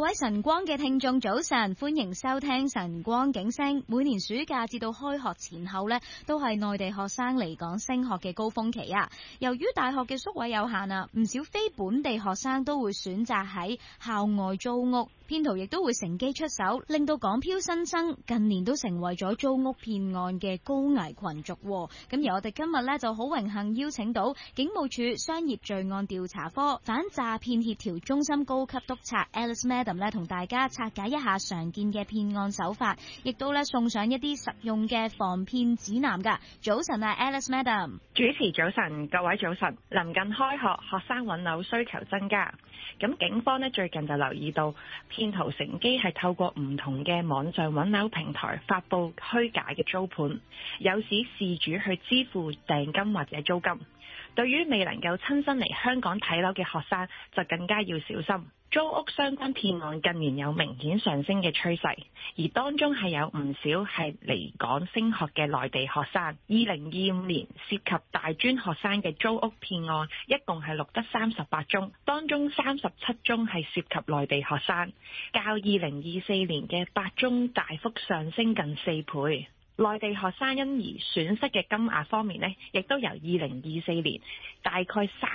位晨光嘅聽眾早晨，歡迎收聽晨光警聲。每年暑假至到開學前後呢，都係內地學生嚟港升學嘅高峰期啊。由於大學嘅宿位有限啊，唔少非本地學生都會選擇喺校外租屋。騙徒亦都會乘機出手，令到港漂新生近年都成為咗租屋騙案嘅高危群族。咁而我哋今日呢，就好榮幸邀請到警務處商業罪案調查科反詐騙協調中心高級督察 Alice Madam 呢，同大家拆解一下常見嘅騙案手法，亦都呢送上一啲實用嘅防騙指南㗎。早晨啊 ，Alice Madam。 主持早晨，各位早晨。臨近開學，學生揾樓需求增加，咁警方呢，最近就留意到騙徒乘機係透過唔同嘅網上揾樓平台發布虛假嘅租盤，誘使事主去支付訂金或者租金。對於未能夠親身嚟香港睇樓嘅學生，就更加要小心。租屋相關騙案近年有明顯上升嘅趨勢，而當中係有唔少係嚟港升學嘅內地學生。2025年涉及大專學生嘅租屋騙案，一共係錄得38宗，當中37宗係涉及內地學生，較2024年嘅8宗大幅上升近4倍。內地學生因而損失嘅金額方面呢，亦都由2024年大概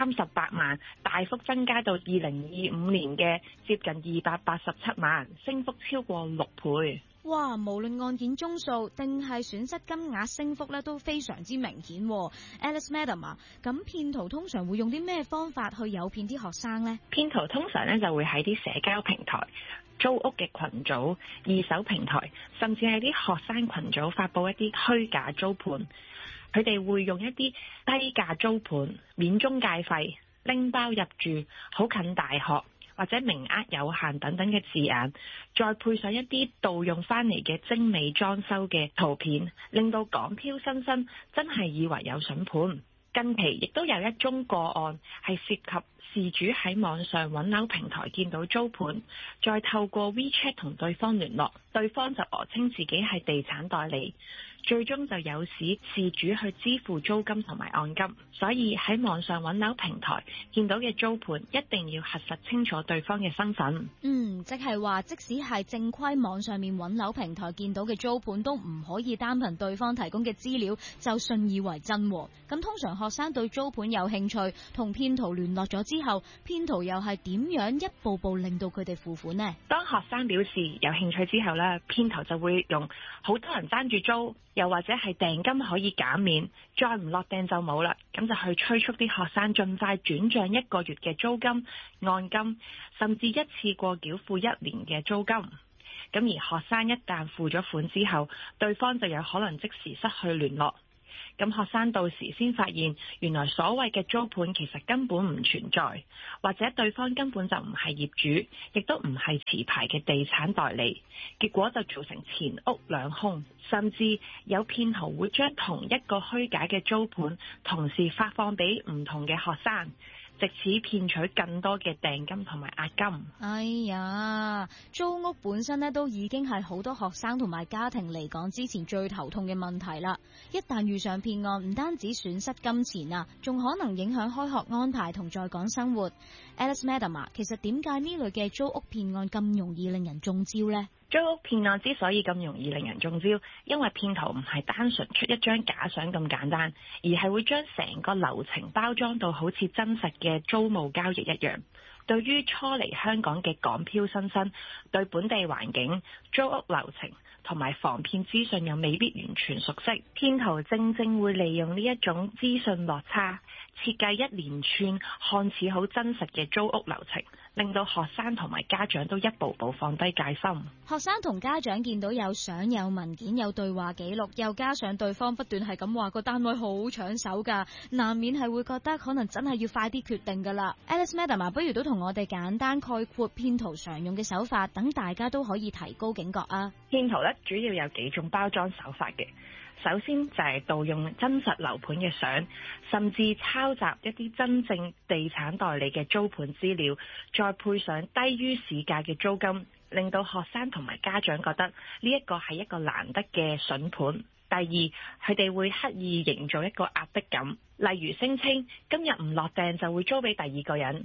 38萬大幅增加到2025年嘅接近287萬，升幅超過6倍。 哇！無論案件宗數定係損失金額升幅咧，都非常之明顯。Alice Madam 啊，咁騙徒通常會用啲咩方法去誘騙啲學生呢？ 騙徒通常咧就會喺啲社交平台、租屋嘅群組、二手平台，甚至係啲學生群組發佈一啲虛假租盤。佢哋會用一啲低價租盤、免中介費、拎包入住、好近大學或者名額有限等等嘅字眼，再配上一啲盜用翻嚟嘅精美裝修嘅圖片，令到港漂新生真係以為有筍盤。近期亦都有一宗個案係涉及事主喺網上揾樓平台見到租盤，再透過 WeChat 同對方聯絡，對方就訛稱自己係地產代理，最終就誘使事主去支付租金同埋按金。所以喺網上揾樓平台見到嘅租盤，一定要核實清楚對方嘅身份。 即係話即使係正規網上面揾樓平台見到嘅租盤，都唔可以單憑對方提供嘅資料就信以為真。咁通常學生對租盤有興趣，同騙徒聯絡咗之後，騙徒又係點樣一步步令到佢哋付款呢？ 當學生表示有興趣之後呢，騙徒就會用好多人爭住租，又或者係訂金可以減免，再唔落訂就冇啦，咁就去催促啲學生盡快轉賬1個月嘅租金、按金，甚至一次過繳付1年嘅租金。咁而學生一旦付咗款之後，對方就有可能即時失去聯絡。咁學生到時先發現，原來所謂嘅租盤其實根本唔存在，或者對方根本就唔係業主，亦都唔係持牌嘅地產代理，結果就造成錢屋兩空，甚至有騙徒會將同一個虛假嘅租盤同時發放俾唔同嘅學生，藉此騙取更多嘅訂金同埋押金。 哎呀，租屋本身呢都已經係好多學生同埋家庭嚟港之前最頭痛嘅問題啦。一旦遇上騙案，唔單止損失金錢啊，仲可能影響開學安排同在港生活。Alice Madam 啊，其實點解呢類嘅租屋騙案咁容易令人中招呢？ 租屋騙案之所以咁容易令人中招，因為騙徒唔係單純出一張假相咁簡單，而係會將成個流程包裝到好似真實嘅租務交易一樣。對於初嚟香港嘅港漂新生，對本地環境、租屋流程同埋防騙資訊又未必完全熟悉，騙徒正正會利用呢一種資訊落差，設計一連串看似好真實嘅租屋流程，令到學生同埋家長都一步步放低戒心。 學生同家長見到有相、有文件、有對話記錄，又加上對方不斷係咁話個單位好搶手㗎，難免係會覺得可能真係要快啲決定㗎啦。Alice Madam 不如都同我哋簡單概括騙徒常用嘅手法，等大家都可以提高警覺啊。 騙徒咧主要有幾種包裝手法嘅。首先就係盜用真實樓盤嘅相，甚至抄襲一啲真正地產代理嘅租盤資料，再配上低於市價嘅租金，令到學生同埋家長覺得呢一個係一個難得嘅筍盤。第二，佢哋會刻意營造一個壓迫感，例如聲稱今日唔落訂就會租俾第二個人，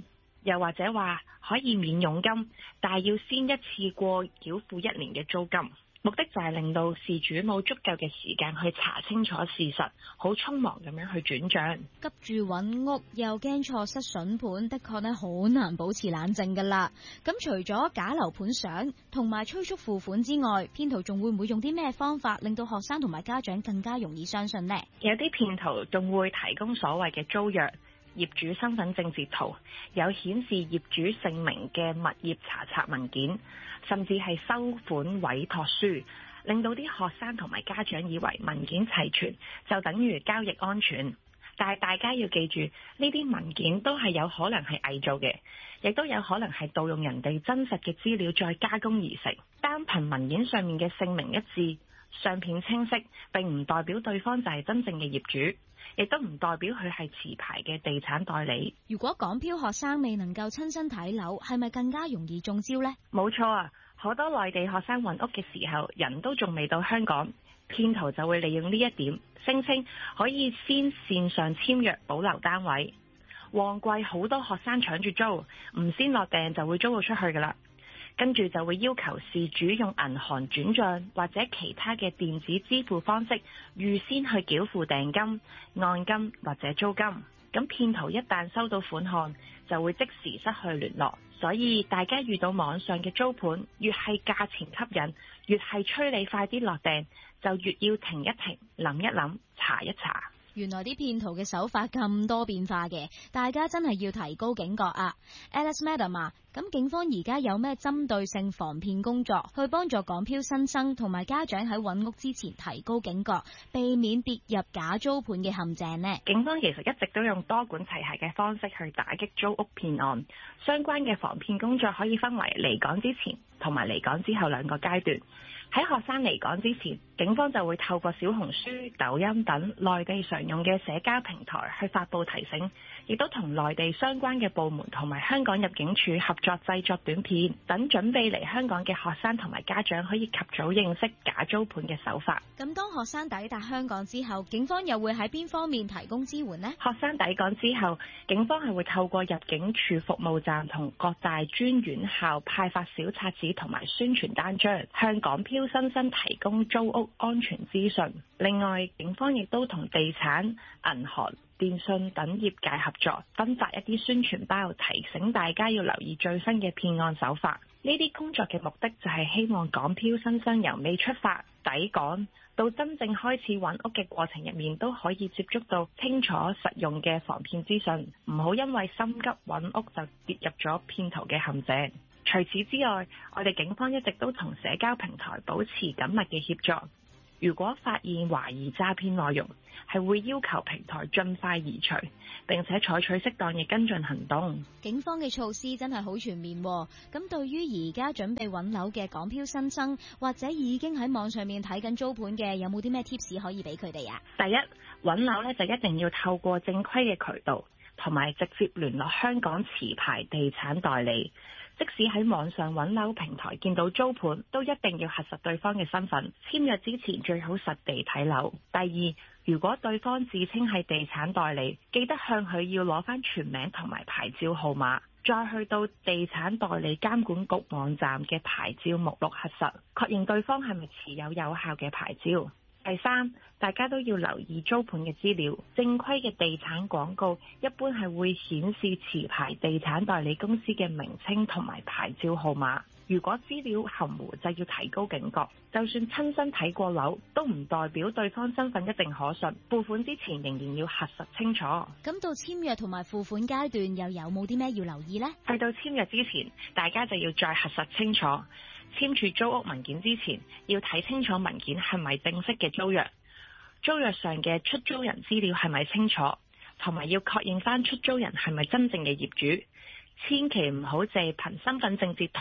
又或者話可以免佣金，但係要先一次過繳付1年嘅租金。目的就係令到事主冇足夠嘅時間去查清楚事實，好匆忙咁樣去轉賬。 急住揾屋又驚錯失筍盤，的確呢好難保持冷靜噶啦。咁除咗假樓盤相同埋催促付款之外，騙徒仲會唔會用啲咩方法令到學生同埋家長更加容易相信呢？ 有啲騙徒仲會提供所謂嘅租約、業主身份證截圖、有顯示業主姓名嘅物業查冊文件，甚至係收款委託書，令到啲學生同埋家長以為文件齊全就等於交易安全。但係大家要記住，呢啲文件都係有可能係偽造嘅，亦都有可能係盜用人哋真實嘅資料再加工而成。單憑文件上面嘅姓名一致、相片清晰，並唔代表對方就係真正嘅業主，亦都唔代表佢係持牌嘅地產代理。 如果港漂學生未能夠親身睇樓，係咪更加容易中招呢？ 冇錯啊，好多內地學生揾屋嘅時候，人都仲未到香港，騙徒就會利用呢一點，聲稱可以先線上簽約保留單位。旺季好多學生搶住租，唔先落訂就會租到出去㗎啦。跟住就會要求事主用銀行轉賬或者其他嘅電子支付方式，預先去繳付訂金、按金或者租金。咁騙徒一旦收到款項，就會即時失去聯絡。所以大家遇到網上嘅租盤，越係價錢吸引，越係催你快啲落訂，就越要停一停、諗一諗、查一查。 原來啲騙徒嘅手法咁多變化嘅，大家真係要提高警覺啊 Alice Madam 啊，咁警方而家有咩針對性防騙工作，去幫助港漂新生同埋家長喺揾屋之前提高警覺，避免跌入假租盤嘅陷阱呢？ 警方其實一直都用多管齊下嘅方式去打擊租屋騙案，相關嘅防騙工作可以分為離港之前同埋離港之後2個階段。喺學生離港之前，警方就會透過小紅書、抖音等內地常用嘅社交平台去發布提醒，亦都同內地相關嘅部門同埋香港入境處合作製作短片，等準備嚟香港嘅學生同埋家長可以及早認識假租盤嘅手法。 咁當學生抵達香港之後，警方又會喺邊方面提供支援呢？ 學生抵港之後，警方係會透過入境處服務站同各大專院校派發小冊子同埋宣傳單張，向港漂新生提供租屋安全資訊。另外，警方亦都同地產、銀行、電信等業界合作，分發一啲宣傳包，提醒大家要留意最新嘅騙案手法。呢啲工作嘅目的就係希望港漂新生由未出發、抵港到真正開始揾屋嘅過程入面，都可以接觸到清楚實用嘅防騙資訊，唔好因為心急揾屋就跌入咗騙徒嘅陷阱。除此之外，我哋警方一直都同社交平台保持緊密嘅協作。如果發現懷疑詐騙內容，係會要求平台盡快移除，並且採取適當嘅跟進行動。 警方嘅措施真係好全面喎。咁對於而家準備揾樓嘅港漂新生，或者已經喺網上面睇緊租盤嘅，有冇啲咩 tips 可以俾佢哋啊？ 第一，揾樓咧就一定要透過正規嘅渠道，同埋直接聯絡香港持牌地產代理。即使喺網上揾樓平台見到租盤，都一定要核實對方嘅身份。簽約之前最好實地睇樓。第二，如果對方自稱係地產代理，記得向佢要攞返全名同埋牌照號碼，再去到地產代理監管局網站嘅牌照目錄核實，確認對方係咪持有有效嘅牌照。第三，大家都要留意租盤嘅資料，正規嘅地產廣告一般係會顯示持牌地產代理公司嘅名稱同埋牌照號碼。如果資料含糊，就要提高警覺。就算親身睇過樓，都唔代表對方身份一定可信。付款之前仍然要核實清楚。 咁到簽約同埋付款階段，又有冇啲咩要留意呢？ 去到簽約之前，大家就要再核實清楚。簽署租屋文件之前，要睇清楚文件係咪正式嘅租約，租約上嘅出租人資料係咪清楚，同埋要確認翻出租人係咪真正嘅業主。千祈唔好借憑身份證截圖、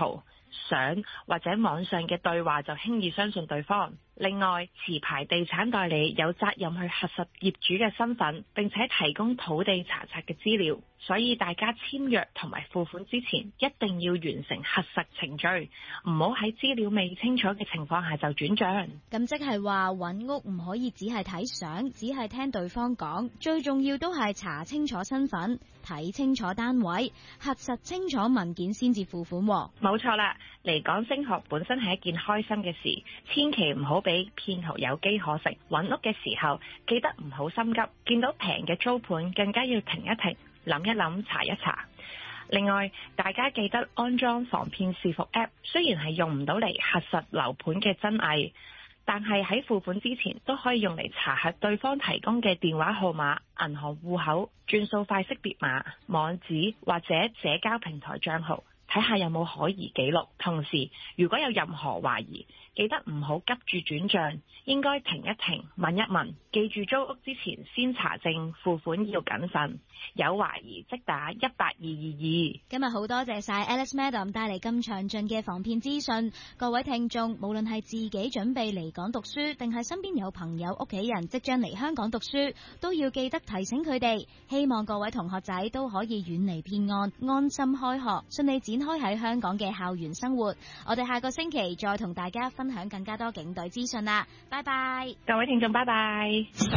相或者網上嘅對話就輕易相信對方。另外，持牌地產代理有責任去核實業主嘅身份，並且提供土地查冊嘅資料。所以大家簽約同埋付款之前，一定要完成核實程序，唔好喺資料未清楚嘅情況下就轉賬。 咁即係話揾屋唔可以只係睇相，只係聽對方講，最重要都係查清楚身份，睇清楚單位，核實清楚文件先至付款。 冇錯啦，嚟港升學本身係一件開心嘅事，千祈唔好俾騙徒有機可乘。揾屋嘅時候記得唔好心急，見到平嘅租盤更加要停一停，諗一諗，查一查。另外，大家記得安裝防騙視伏 App， 雖然係用唔到嚟核實樓盤嘅真偽，但係喺付款之前都可以用嚟查核對方提供嘅電話號碼、銀行戶口、轉數快識別碼、網址或者社交平台帳號，睇下有冇可疑記錄。同時，如果有任何懷疑，記得唔好急住轉賬，應該停一停，問一問。記住租屋之前先查證，付款要謹慎。有懷疑即打18222。 今日好多謝晒 Alice Madam 帶嚟咁詳盡嘅防騙資訊。各位聽眾，無論係自己準備嚟港讀書，定係身邊有朋友、屋企人即將嚟香港讀書，都要記得提醒佢哋。希望各位同學仔都可以遠離騙案，安心開學，順利展開喺香港嘅校園生活。我哋下個星期再同大家分享更加多警隊資訊啦，拜拜！ 各位聽眾，拜拜。